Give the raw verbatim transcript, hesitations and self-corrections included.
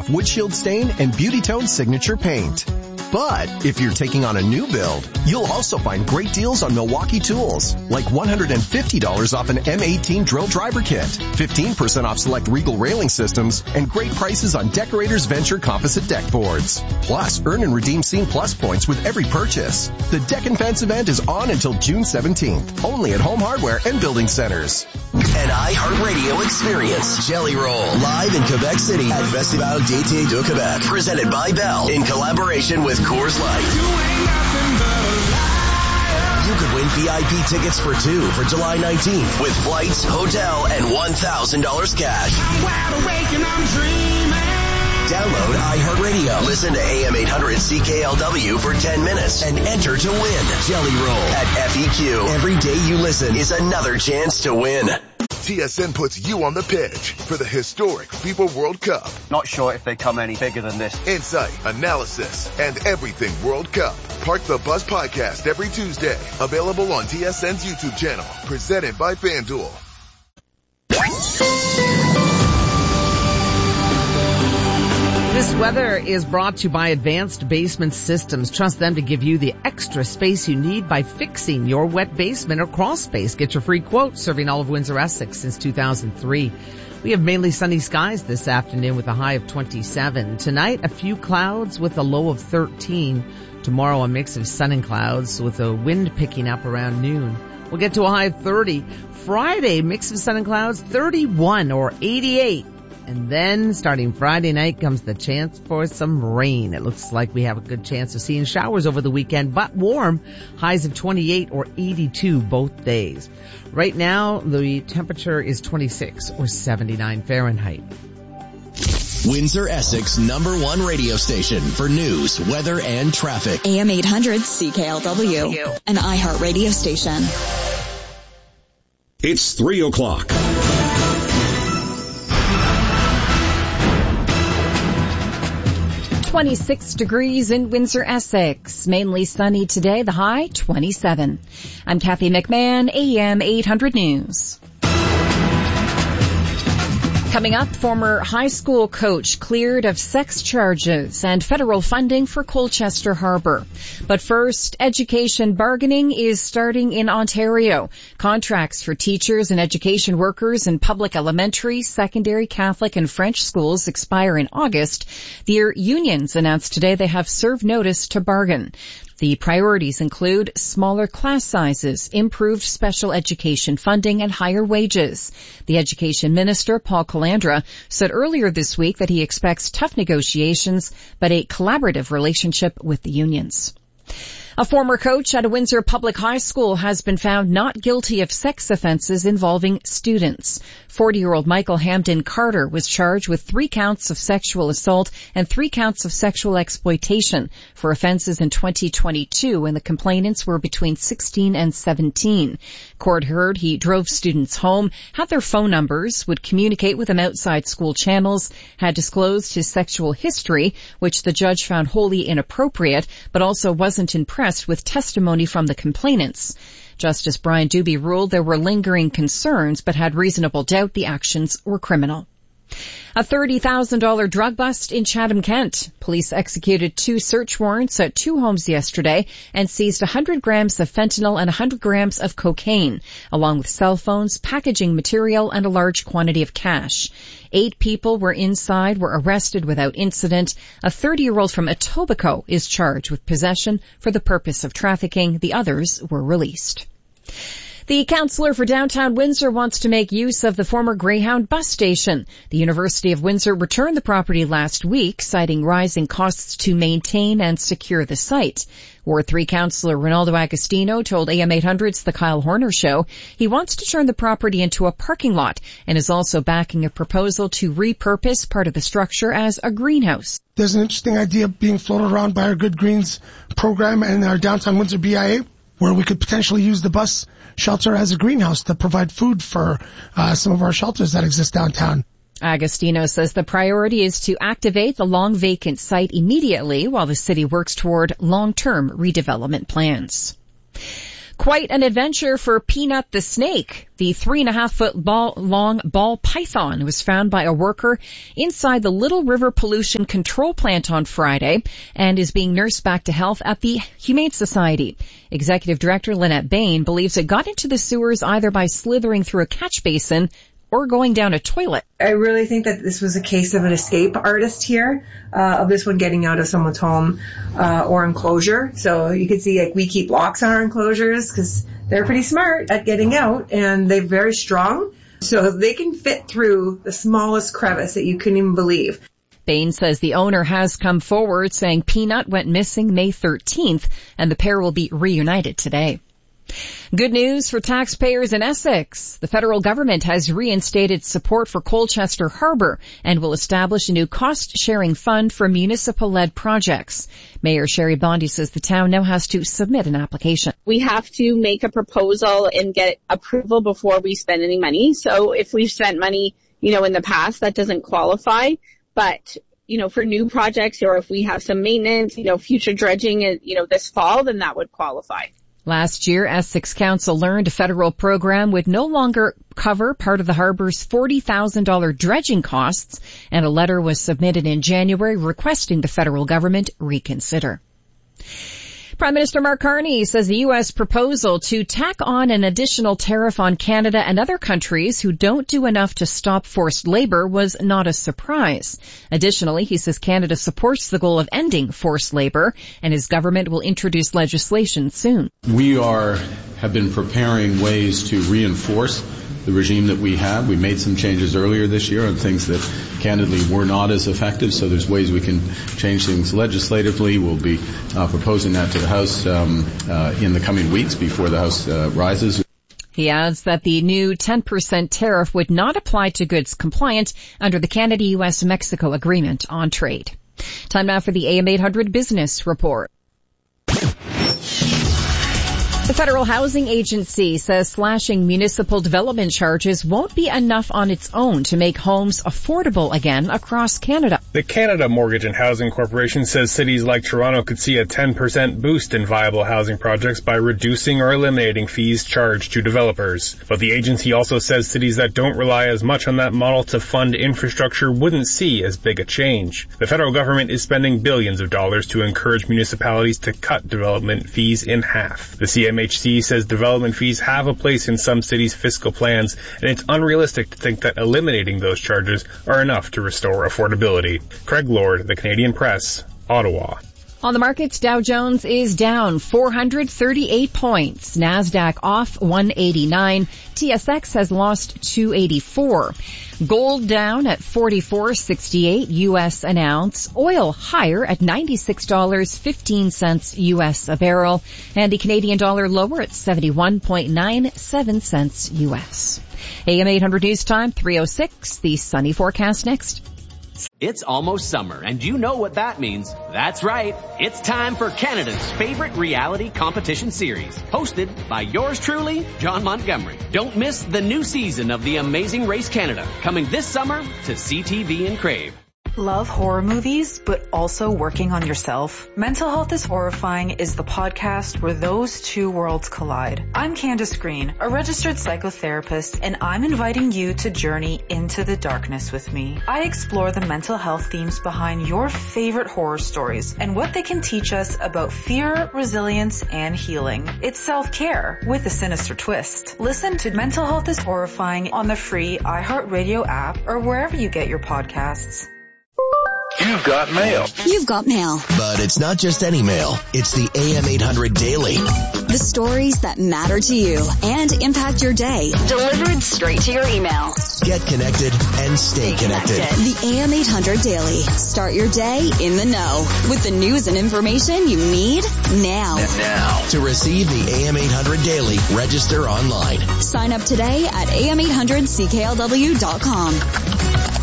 wood shield stain, and Beauty Tone signature paint. But if you're taking on a new build, you'll also find great deals on Milwaukee tools, like one hundred fifty dollars off an M eighteen drill driver kit, fifteen percent off select Regal railing systems, and great prices on Decorators Venture composite deck boards. Plus, earn and redeem Scene Plus points with every purchase. The Deck and Fence event is on until June seventeenth, only at Home Hardware and Building Centers. An iHeartRadio experience. Jelly Roll, live in Quebec City at Festival d'Été de Quebec. Presented by Bell in collaboration with Coors Light. You could win V I P tickets for two for July nineteenth with flights, hotel, and one thousand dollars cash. I'm wide awake and I'm dreaming. Download iHeartRadio. Listen to A M eight hundred C K L W for ten minutes and enter to win. Jelly Roll at F E Q. Every day you listen is another chance to win. T S N puts you on the pitch for the historic FIFA World Cup. Not sure if they come any bigger than this. Insight, analysis, and everything World Cup. Park the Bus podcast every Tuesday. Available on T S N's YouTube channel. Presented by FanDuel. This weather is brought to you by Advanced Basement Systems. Trust them to give you the extra space you need by fixing your wet basement or crawl space. Get your free quote, serving all of Windsor, Essex since two thousand three. We have mainly sunny skies this afternoon with a high of twenty-seven. Tonight, a few clouds with a low of thirteen. Tomorrow, a mix of sun and clouds with a wind picking up around noon. We'll get to a high of thirty. Friday, mix of sun and clouds, thirty-one or eighty-eight. And then, starting Friday night, comes the chance for some rain. It looks like we have a good chance of seeing showers over the weekend, but warm. Highs of twenty-eight or eighty-two both days. Right now, the temperature is twenty-six or seventy-nine Fahrenheit. Windsor, Essex, number one radio station for news, weather, and traffic. A M eight hundred C K L W, an iHeart radio station. It's three o'clock. twenty-six degrees in Windsor, Essex. Mainly sunny today, the high twenty-seven. I'm Kathy McMahon, A M eight hundred News. Coming up, former high school coach cleared of sex charges and federal funding for Colchester Harbour. But first, education bargaining is starting in Ontario. Contracts for teachers and education workers in public elementary, secondary, Catholic and French schools expire in August. The unions announced today they have served notice to bargain. The priorities include smaller class sizes, improved special education funding, and higher wages. The Education Minister, Paul Calandra, said earlier this week that he expects tough negotiations, but a collaborative relationship with the unions. A former coach at a Windsor public high school has been found not guilty of sex offenses involving students. forty-year-old Michael Hamden Carter was charged with three counts of sexual assault and three counts of sexual exploitation for offenses in twenty twenty-two when the complainants were between sixteen and seventeen. Court heard he drove students home, had their phone numbers, would communicate with them outside school channels, had disclosed his sexual history, which the judge found wholly inappropriate, but also wasn't impressed with testimony from the complainants. Justice Brian Doobie ruled there were lingering concerns, but had reasonable doubt the actions were criminal. A thirty thousand dollars drug bust in Chatham, Kent. Police executed two search warrants at two homes yesterday and seized one hundred grams of fentanyl and one hundred grams of cocaine, along with cell phones, packaging material, and a large quantity of cash. Eight people were inside, were arrested without incident. A thirty-year-old from Etobicoke is charged with possession for the purpose of trafficking. The others were released. The councillor for downtown Windsor wants to make use of the former Greyhound bus station. The University of Windsor returned the property last week, citing rising costs to maintain and secure the site. Ward three councillor Ronaldo Agostino told A M eight hundred's The Kyle Horner Show he wants to turn the property into a parking lot and is also backing a proposal to repurpose part of the structure as a greenhouse. There's an interesting idea being floated around by our Good Greens program and our downtown Windsor B I A, where we could potentially use the bus shelter as a greenhouse to provide food for uh, some of our shelters that exist downtown. Agostino says the priority is to activate the long vacant site immediately while the city works toward long-term redevelopment plans. Quite an adventure for Peanut the snake. The three and a half foot ball, long ball python was found by a worker inside the Little River Pollution Control Plant on Friday and is being nursed back to health at the Humane Society. Executive Director Lynette Bain believes it got into the sewers either by slithering through a catch basin or going down a toilet. I really think that this was a case of an escape artist here, uh, of this one getting out of someone's home, uh, or enclosure. So you can see, like, we keep locks on our enclosures because they're pretty smart at getting out and they're very strong. So they can fit through the smallest crevice that you couldn't even believe. Bain says the owner has come forward saying Peanut went missing May thirteenth and the pair will be reunited today. Good news for taxpayers in Essex. The federal government has reinstated support for Colchester Harbour and will establish a new cost-sharing fund for municipal-led projects. Mayor Sherry Bondi says the town now has to submit an application. We have to make a proposal and get approval before we spend any money. So if we've spent money, you know, in the past, that doesn't qualify. But, you know, for new projects or if we have some maintenance, you know, future dredging, you know, this fall, then that would qualify. Last year, Essex Council learned a federal program would no longer cover part of the harbor's forty thousand dollars dredging costs, and a letter was submitted in January requesting the federal government reconsider. Prime Minister Mark Carney says the U S proposal to tack on an additional tariff on Canada and other countries who don't do enough to stop forced labor was not a surprise. Additionally, he says Canada supports the goal of ending forced labor, and his government will introduce legislation soon. We are have been preparing ways to reinforce the regime that we have. We made some changes earlier this year on things that candidly were not as effective, so there's ways we can change things legislatively. We'll be uh, proposing that to the House um, uh, in the coming weeks before the House uh, rises. He adds that the new ten percent tariff would not apply to goods compliant under the Canada-U S Mexico Agreement on Trade. Time now for the A M eight hundred Business Report. The Federal Housing Agency says slashing municipal development charges won't be enough on its own to make homes affordable again across Canada. The Canada Mortgage and Housing Corporation says cities like Toronto could see a ten percent boost in viable housing projects by reducing or eliminating fees charged to developers. But the agency also says cities that don't rely as much on that model to fund infrastructure wouldn't see as big a change. The federal government is spending billions of dollars to encourage municipalities to cut development fees in half. The C M H C says development fees have a place in some cities' fiscal plans, and it's unrealistic to think that eliminating those charges are enough to restore affordability. Craig Lord, The Canadian Press, Ottawa. On the markets, Dow Jones is down four hundred thirty-eight points. NASDAQ off one eighty-nine. T S X has lost two eighty-four. Gold down at forty-four sixty-eight U S an ounce. Oil higher at ninety-six dollars and fifteen cents U S a barrel. And the Canadian dollar lower at seventy-one point nine seven cents U S. A M eight hundred News Time, three oh six. The sunny forecast next. It's almost summer, and you know what that means. That's right. It's time for Canada's favorite reality competition series, hosted by yours truly, John Montgomery. Don't miss the new season of The Amazing Race Canada, coming this summer to C T V and Crave. Love horror movies, but also working on yourself? Mental Health is Horrifying is the podcast where those two worlds collide. I'm Candace Green, a registered psychotherapist, and I'm inviting you to journey into the darkness with me. I explore the mental health themes behind your favorite horror stories and what they can teach us about fear, resilience, and healing. It's self-care with a sinister twist. Listen to Mental Health is Horrifying on the free iHeartRadio app or wherever you get your podcasts. You've got mail. You've got mail. But it's not just any mail. It's the A M eight hundred Daily. The stories that matter to you and impact your day. Delivered straight to your email. Get connected and stay connected. The A M eight hundred Daily. Start your day in the know with the news and information you need now. Now. To receive the A M eight hundred Daily, register online. Sign up today at A M eight hundred C K L W dot com.